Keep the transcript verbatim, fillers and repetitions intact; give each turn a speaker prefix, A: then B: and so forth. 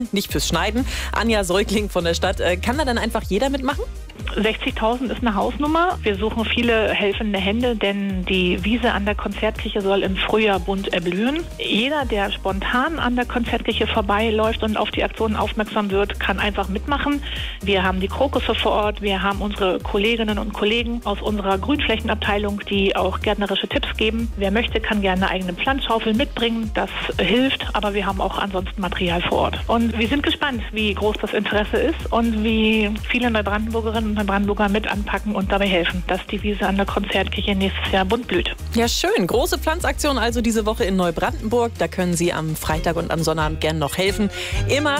A: Nicht fürs Schneiden. Anja Säugling von der Stadt. Kann da dann einfach jeder mitmachen?
B: sechzigtausend ist eine Hausnummer. Wir suchen viele helfende Hände, denn die Wiese an der Konzertkirche soll im Frühjahr bunt erblühen. Jeder, der spontan an der Konzertkirche vorbeiläuft und auf die Aktion aufmerksam wird, kann einfach mitmachen. Wir haben die Krokusse vor Ort, wir haben unsere Kolleginnen und Kollegen aus unserer Grünflächenabteilung, die auch gärtnerische Tipps geben. Wer möchte, kann gerne eine eigene Pflanzschaufel mitbringen. Das hilft, aber wir haben auch ansonsten Material vor Ort. Und wir sind gespannt, wie groß das Interesse ist und wie viele Neubrandenburgerinnen und Neubrandenburger mit anpacken und dabei helfen, dass die Wiese an der Konzertkirche nächstes Jahr bunt blüht.
A: Ja, schön. Große Pflanzaktion also diese Woche in Neubrandenburg. Da können Sie am Freitag und am Sonnabend gern noch helfen. Immer